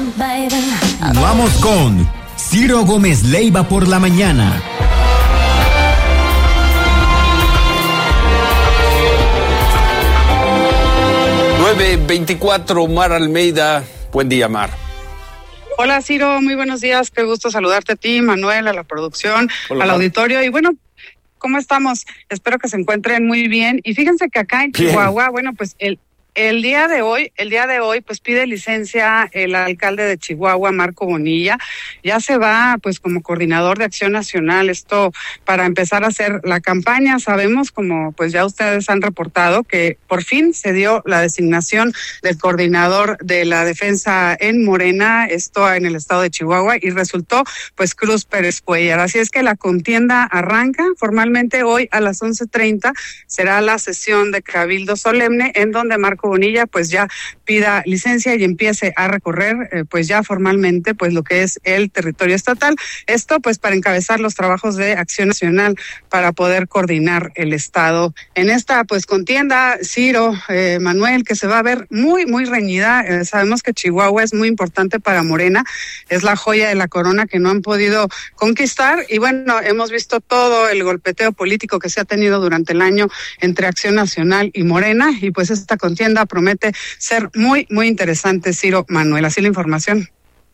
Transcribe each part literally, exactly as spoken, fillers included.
Vamos con Ciro Gómez Leiva por la mañana. nueve veinticuatro, Mar Almeida. Buen día, Mar. Hola, Ciro, muy buenos días. Qué gusto saludarte a ti, Manuel, a la producción, Hola, al auditorio. Y bueno, ¿cómo estamos? Espero que se encuentren muy bien. Y fíjense que acá en bien. Chihuahua, bueno, pues el... El día de hoy, el día de hoy, pues pide licencia el alcalde de Chihuahua, Marco Bonilla. Ya se va, pues, como coordinador de Acción Nacional, esto para empezar a hacer la campaña. Sabemos, como pues ya ustedes han reportado, que por fin se dio la designación del coordinador de la defensa en Morena, esto en el estado de Chihuahua, y resultó, pues, Cruz Pérez Cuellar. Así es que la contienda arranca formalmente hoy a las once treinta. Será la sesión de cabildo solemne en donde Marco Bonilla pues ya pida licencia y empiece a recorrer eh, pues ya formalmente pues lo que es el territorio estatal. Esto pues para encabezar los trabajos de Acción Nacional para poder coordinar el estado en esta pues contienda, Ciro, eh, Manuel, que se va a ver muy muy reñida. Eh, sabemos que Chihuahua es muy importante para Morena, es la joya de la corona que no han podido conquistar y bueno, hemos visto todo el golpeteo político que se ha tenido durante el año entre Acción Nacional y Morena y pues esta contienda promete ser muy, muy interesante, Ciro, Manuel. Así la información.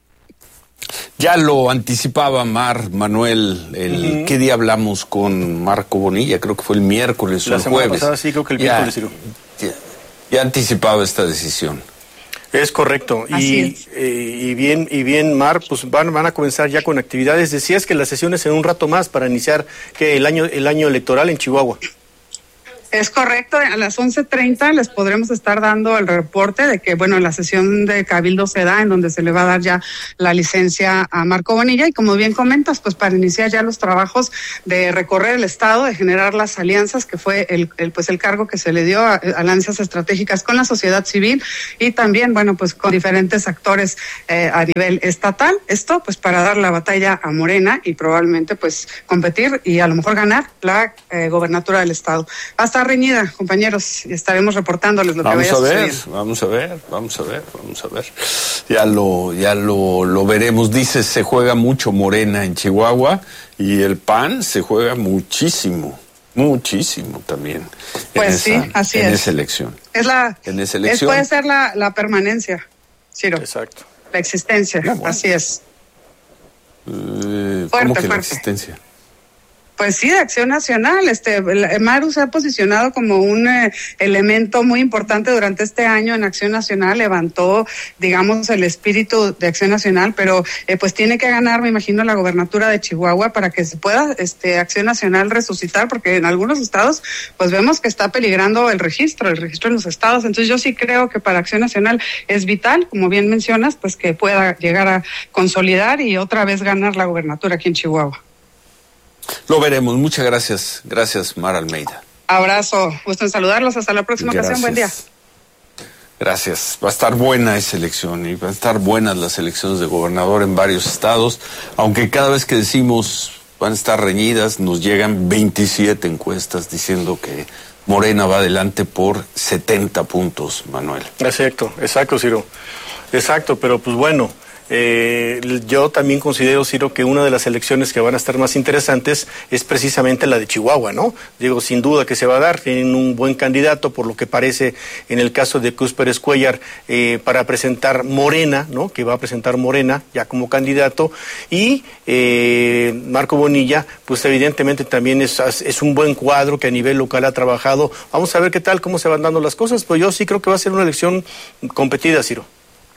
Ya lo anticipaba Mar, Manuel, el uh-huh. ¿qué día hablamos con Marco Bonilla? Creo que fue el miércoles o el jueves. Pasada, sí, creo que el miércoles, Ciro. Ya, ya anticipaba esta decisión. Es correcto. Y, es. Eh, y bien, y bien, Mar, pues van, van a comenzar ya con actividades. Decías que las sesiones en un rato más para iniciar que el año, el año electoral en Chihuahua. Es correcto, a las once treinta les podremos estar dando el reporte de que, bueno, la sesión de Cabildo se da en donde se le va a dar ya la licencia a Marco Bonilla y como bien comentas, pues para iniciar ya los trabajos de recorrer el estado, de generar las alianzas, que fue el, el pues el cargo que se le dio a, a alianzas estratégicas con la sociedad civil y también, bueno, pues con diferentes actores eh, a nivel estatal. Esto pues para dar la batalla a Morena y probablemente pues competir y a lo mejor ganar la eh, gobernatura del estado. Hasta reñida, compañeros, y estaremos reportándoles lo vamos que vaya a ver, sucediendo. Vamos a ver, vamos a ver, vamos a ver. Ya lo, ya lo, lo veremos. Dices, se juega mucho Morena en Chihuahua y el P A N se juega muchísimo, muchísimo también. Pues en sí, esa, así en es. esa elección. Es la, en esa elección. Es, puede ser la, la permanencia, Ciro. Exacto. La existencia, no, bueno. Así es. Eh, fuerte, ¿Cómo que fuerte. La existencia? Pues sí, de Acción Nacional. Este, Maru se ha posicionado como un eh, elemento muy importante durante este año en Acción Nacional. Levantó, digamos, el espíritu de Acción Nacional, pero eh, pues tiene que ganar, me imagino, la gobernatura de Chihuahua para que se pueda, este, Acción Nacional resucitar, porque en algunos estados, pues vemos que está peligrando el registro, el registro en los estados. Entonces yo sí creo que para Acción Nacional es vital, como bien mencionas, pues que pueda llegar a consolidar y otra vez ganar la gobernatura aquí en Chihuahua. Lo veremos. Muchas gracias. Gracias, Mar Almeida. Abrazo. Gusto en saludarlos. Hasta la próxima gracias. ocasión. Buen día. Gracias. Va a estar buena esa elección y van a estar buenas las elecciones de gobernador en varios estados, aunque cada vez que decimos van a estar reñidas, nos llegan veintisiete encuestas diciendo que Morena va adelante por setenta puntos, Manuel. Exacto, exacto, Ciro. Exacto, pero pues bueno... Eh, yo también considero, Ciro, que una de las elecciones que van a estar más interesantes es precisamente la de Chihuahua, ¿no? Digo, sin duda que se va a dar, tienen un buen candidato, por lo que parece en el caso de Cruz Pérez Cuellar, eh, para presentar Morena, ¿no? Que va a presentar Morena ya como candidato, y eh, Marco Bonilla, pues evidentemente también es, es un buen cuadro que a nivel local ha trabajado. Vamos a ver qué tal, cómo se van dando las cosas, pues yo sí creo que va a ser una elección competida, Ciro.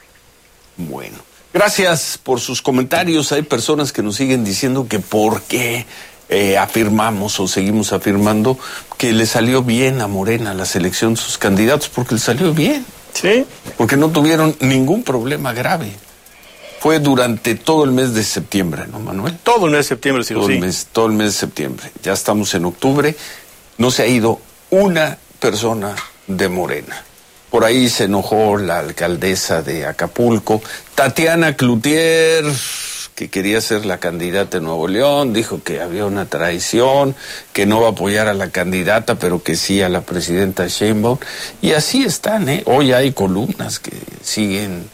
Bueno. Gracias por sus comentarios. Hay personas que nos siguen diciendo que por qué eh, afirmamos o seguimos afirmando que le salió bien a Morena la selección de sus candidatos, porque le salió bien. Sí. Porque no tuvieron ningún problema grave. Fue durante todo el mes de septiembre, ¿no, Manuel? Todo el mes de septiembre, sí. Todo el mes, todo el mes de septiembre. Ya estamos en octubre. No se ha ido una persona de Morena. Por ahí se enojó la alcaldesa de Acapulco, Tatiana Cloutier, que quería ser la candidata de Nuevo León, dijo que había una traición, que no va a apoyar a la candidata, pero que sí a la presidenta Sheinbaum. Y así están, ¿eh? Hoy hay columnas que siguen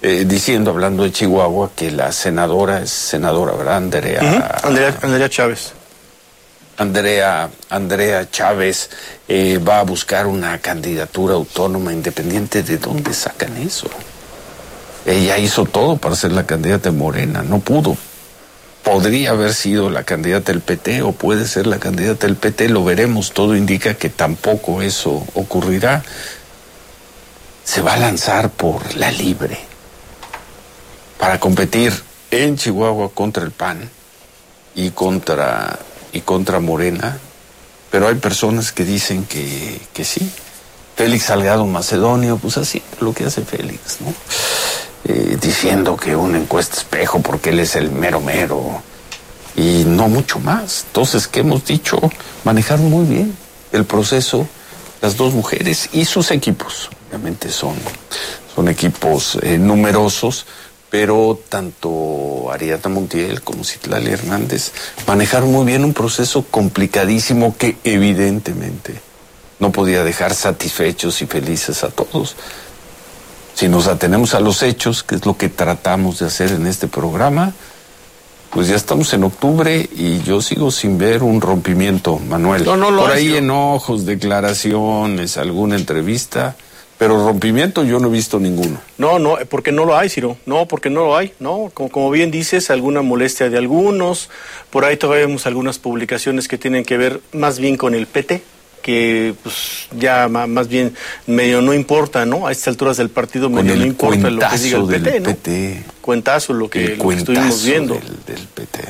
eh, diciendo, hablando de Chihuahua, que la senadora es senadora, ¿verdad? Andrea, uh-huh. Andrea, Andrea Chávez. Andrea, Andrea Chávez eh, va a buscar una candidatura autónoma independiente. ¿De dónde sacan eso? Ella hizo todo para ser la candidata de Morena, no pudo. Podría haber sido la candidata del P T o puede ser la candidata del P T, lo veremos. Todo indica que tampoco eso ocurrirá. Se va a lanzar por la Libre para competir en Chihuahua contra el P A N y contra, y contra Morena, pero hay personas que dicen que, que sí. Félix Salgado Macedonio, pues así lo que hace Félix, ¿no? Eh, diciendo que una encuesta espejo porque él es el mero mero y no mucho más. Entonces, ¿qué hemos dicho? Manejaron muy bien el proceso las dos mujeres y sus equipos. Obviamente son, son equipos eh, numerosos, pero tanto Ariadna Montiel como Citlali Hernández manejaron muy bien un proceso complicadísimo que evidentemente no podía dejar satisfechos y felices a todos. Si nos atenemos a los hechos, que es lo que tratamos de hacer en este programa, pues ya estamos en octubre y yo sigo sin ver un rompimiento, Manuel. No, no lo Por hay, ahí yo. enojos, declaraciones, alguna entrevista, pero rompimiento yo no he visto ninguno. No, no, porque no lo hay, Ciro. No, porque no lo hay, ¿no? Como, como bien dices, alguna molestia de algunos. Por ahí todavía vemos algunas publicaciones que tienen que ver más bien con el P T, que pues ya más bien medio no importa, ¿no? A estas alturas del partido medio no importa lo que diga el P T, ¿no? P T. Cuentazo lo que, lo que estuvimos viendo. Del, del P T.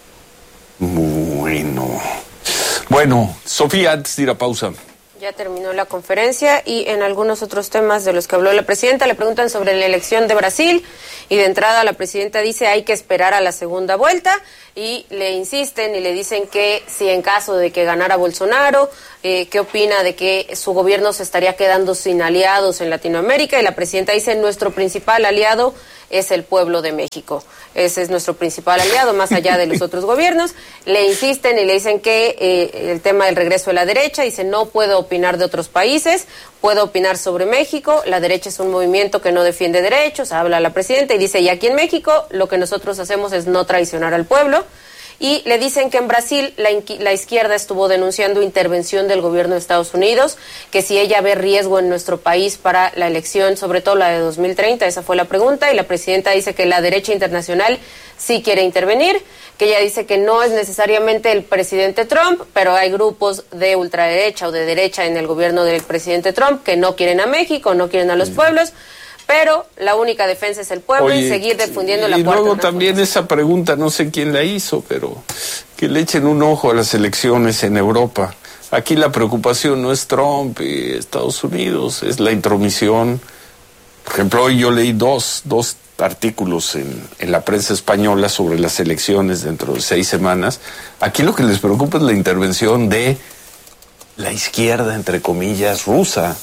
Bueno. Bueno, Sofía, antes de ir a pausa. Ya terminó la conferencia y en algunos otros temas de los que habló la presidenta le preguntan sobre la elección de Brasil y de entrada la presidenta dice hay que esperar a la segunda vuelta y le insisten y le dicen que si en caso de que ganara Bolsonaro, eh, ¿qué opina de que su gobierno se estaría quedando sin aliados en Latinoamérica? Y la presidenta dice nuestro principal aliado es el pueblo de México. Ese es nuestro principal aliado, más allá de los otros gobiernos. Le insisten y le dicen que eh, el tema del regreso de la derecha, dice no puedo opinar de otros países, puedo opinar sobre México, la derecha es un movimiento que no defiende derechos, habla la presidenta y dice, y aquí en México lo que nosotros hacemos es no traicionar al pueblo. Y le dicen que en Brasil la, la izquierda estuvo denunciando intervención del gobierno de Estados Unidos, que si ella ve riesgo en nuestro país para la elección, sobre todo la de dos mil treinta, esa fue la pregunta, y la presidenta dice que la derecha internacional sí quiere intervenir, que ella dice que no es necesariamente el presidente Trump, pero hay grupos de ultraderecha o de derecha en el gobierno del presidente Trump que no quieren a México, no quieren a los pueblos, pero la única defensa es el pueblo. Oye, y seguir difundiendo la cuarta. Y luego también esa pregunta, no sé quién la hizo, pero que le echen un ojo a las elecciones en Europa. Aquí la preocupación no es Trump y Estados Unidos, es la intromisión. Por ejemplo, hoy yo leí dos, dos artículos en, en la prensa española sobre las elecciones dentro de seis semanas. Aquí lo que les preocupa es la intervención de la izquierda, entre comillas, rusa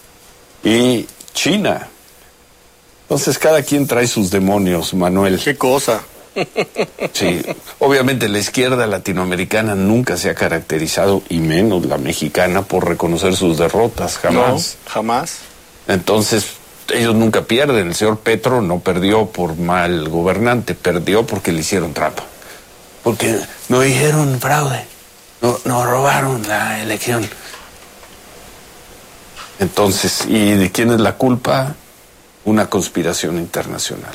y China. Entonces cada quien trae sus demonios, Manuel. ¿Qué cosa? Sí, obviamente la izquierda latinoamericana nunca se ha caracterizado, y menos la mexicana, por reconocer sus derrotas, jamás. No, jamás. Entonces, ellos nunca pierden. El señor Petro no perdió por mal gobernante, perdió porque le hicieron trampa. Porque no dijeron fraude, no, no robaron la elección. Entonces, ¿y de quién es la culpa? Una conspiración internacional.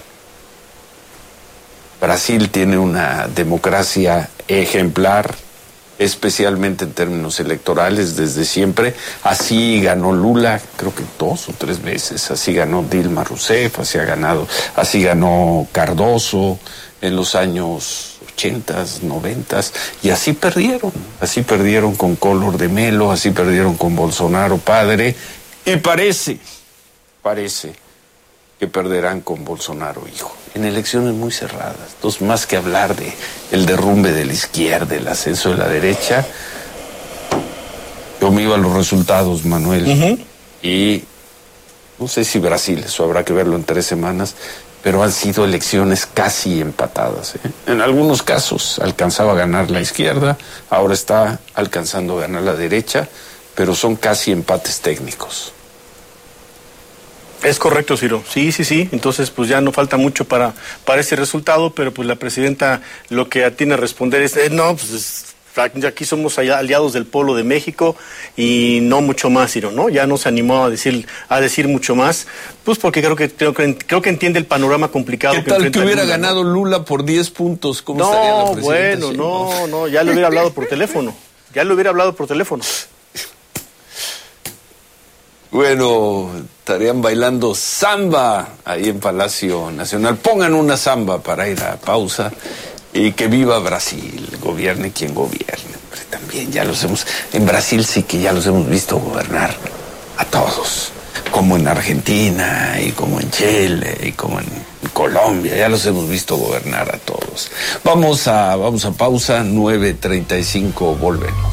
Brasil tiene una democracia ejemplar, especialmente en términos electorales, desde siempre. Así ganó Lula, creo que dos o tres veces. Así ganó Dilma Rousseff, así ha ganado, así ganó Cardoso en los años ochentas, noventas, y así perdieron. Así perdieron con Collor de Mello, así perdieron con Bolsonaro padre, y parece, parece que perderán con Bolsonaro hijo, en elecciones muy cerradas. Entonces, más que hablar de el derrumbe de la izquierda, el ascenso de la derecha, yo me iba a los resultados, Manuel, uh-huh. Y no sé si Brasil, eso habrá que verlo en tres semanas, pero han sido elecciones casi empatadas, ¿eh? En algunos casos alcanzaba a ganar la izquierda, ahora está alcanzando a ganar la derecha, pero son casi empates técnicos. Es correcto, Ciro. Sí, sí, sí. Entonces, pues ya no falta mucho para, para ese resultado, pero pues la presidenta lo que tiene a responder es, eh, no, pues es, aquí somos aliados del pueblo de México y no mucho más, Ciro, ¿no? Ya no se animó a decir a decir mucho más, pues porque creo que creo que, creo que entiende el panorama complicado. ¿Qué que tal que hubiera Lula, ganado ¿no? Lula por diez puntos? ¿Cómo no, estaría la presidenta? Bueno, sí, no, no, ya le hubiera hablado por teléfono. Ya le hubiera hablado por teléfono. Bueno, estarían bailando samba ahí en Palacio Nacional. Pongan una samba para ir a pausa. Y que viva Brasil, gobierne quien gobierne. Pero también ya los hemos, en Brasil sí que ya los hemos visto gobernar a todos, como en Argentina y como en Chile y como en Colombia, ya los hemos visto gobernar a todos. Vamos a, vamos a pausa, nueve treinta y cinco, volvemos.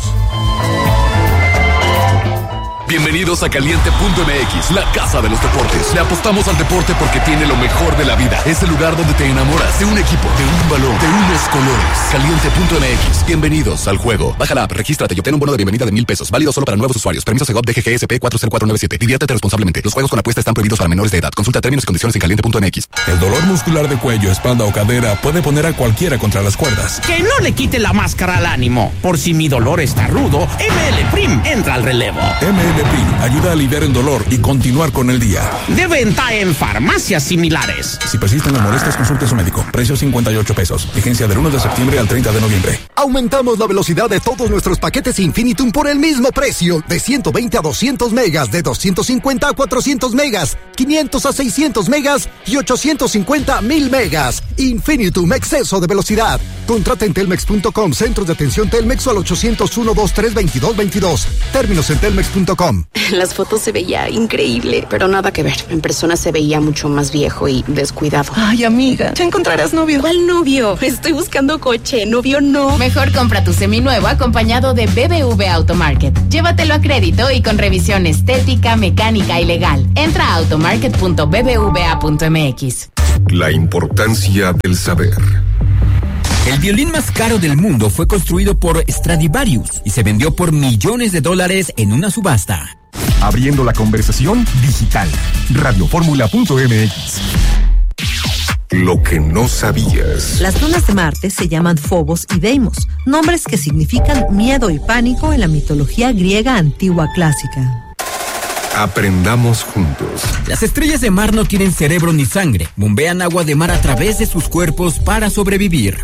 Bienvenidos a Caliente punto M X, la casa de los deportes. Le apostamos al deporte porque tiene lo mejor de la vida. Es el lugar donde te enamoras de un equipo, de un balón, de unos colores. Caliente punto M X. Bienvenidos al juego. Baja la app, regístrate y obtén un bono de bienvenida de mil pesos. Válido solo para nuevos usuarios. Permiso Segov D G G S P cuatro cero cuatro nueve siete. Diviértete responsablemente. Los juegos con apuesta están prohibidos para menores de edad. Consulta términos y condiciones en caliente punto M X. El dolor muscular de cuello, espalda o cadera puede poner a cualquiera contra las cuerdas. Que no le quite la máscara al ánimo. Por si mi dolor está rudo, M L Prim entra al relevo. M L Prim ayuda a aliviar el dolor y continuar con el día. De venta en farmacias similares. Si persisten las molestias, consulte a su médico. Precio cincuenta y ocho pesos. Vigencia del uno de septiembre al treinta de noviembre. Aumentamos la velocidad de todos nuestros paquetes Infinitum por el mismo precio. De ciento veinte a doscientos megas, de doscientos cincuenta a cuatrocientos megas, quinientos a seiscientos megas y ochocientos cincuenta a mil megas. Infinitum, exceso de velocidad. Contrata en telmex punto com, centros de atención Telmex o al ochocientos uno, veintitrés, veintidós, veintidós. Términos en telmex punto com. Las fotos se veía increíble, pero nada que ver. En persona se veía mucho más viejo y descuidado. Ay, amiga, ya encontrarás novio. ¿Cuál novio? Estoy buscando coche, novio no. Mejor compra tu seminuevo acompañado de B B V Automarket. Llévatelo a crédito y con revisión estética, mecánica y legal. Entra a automarket punto b b v a punto m x. La importancia del saber. El violín más caro del mundo fue construido por Stradivarius y se vendió por millones de dólares en una subasta. Abriendo la conversación digital. radioformula punto m x. Lo que no sabías. Las lunas de Marte se llaman Phobos y Deimos, nombres que significan miedo y pánico en la mitología griega antigua clásica. Aprendamos juntos. Las estrellas de mar no tienen cerebro ni sangre. Bombean agua de mar a través de sus cuerpos para sobrevivir.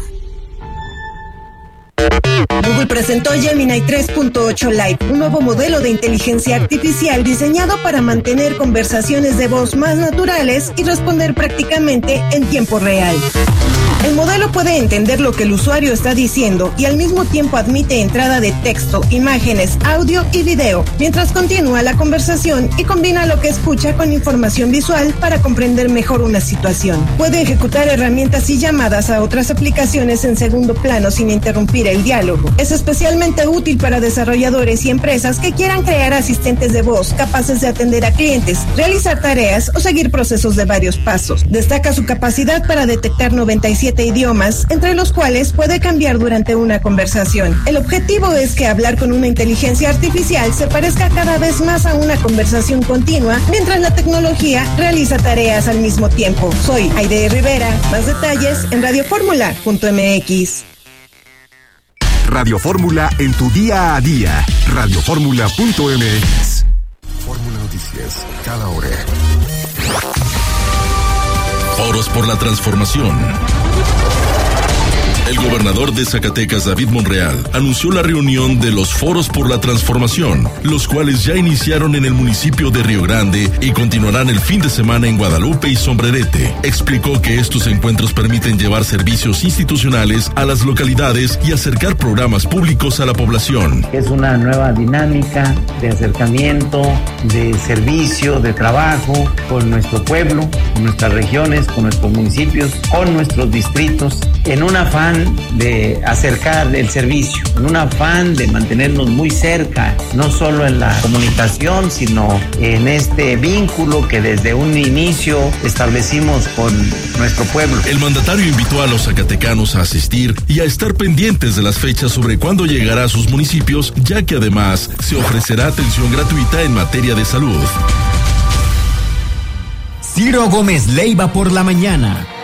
Google presentó Gemini tres punto ocho Lite, un nuevo modelo de inteligencia artificial diseñado para mantener conversaciones de voz más naturales y responder prácticamente en tiempo real. El modelo puede entender lo que el usuario está diciendo y al mismo tiempo admite entrada de texto, imágenes, audio y video, mientras continúa la conversación y combina lo que escucha con información visual para comprender mejor una situación. Puede ejecutar herramientas y llamadas a otras aplicaciones en segundo plano sin interrumpir el diálogo. Es especialmente útil para desarrolladores y empresas que quieran crear asistentes de voz capaces de atender a clientes, realizar tareas o seguir procesos de varios pasos. Destaca su capacidad para detectar noventa y siete idiomas, entre los cuales puede cambiar durante una conversación. El objetivo es que hablar con una inteligencia artificial se parezca cada vez más a una conversación continua, mientras la tecnología realiza tareas al mismo tiempo. Soy Aide Rivera. Más detalles en radioformula punto m x. Radio Fórmula en tu día a día. radioformula punto m x. Fórmula Noticias, cada hora. Foros por la transformación. El gobernador de Zacatecas, David Monreal, anunció la reunión de los Foros por la Transformación, los cuales ya iniciaron en el municipio de Río Grande y continuarán el fin de semana en Guadalupe y Sombrerete. Explicó que estos encuentros permiten llevar servicios institucionales a las localidades y acercar programas públicos a la población. Es una nueva dinámica de acercamiento, de servicio, de trabajo con nuestro pueblo, con nuestras regiones, con nuestros municipios, con nuestros distritos, en un afán de acercar el servicio, en un afán de mantenernos muy cerca, no solo en la comunicación, sino en este vínculo que desde un inicio establecimos con nuestro pueblo. El mandatario invitó a los zacatecanos a asistir y a estar pendientes de las fechas sobre cuándo llegará a sus municipios, ya que además se ofrecerá atención gratuita en materia de salud. Ciro Gómez Leiva por la mañana.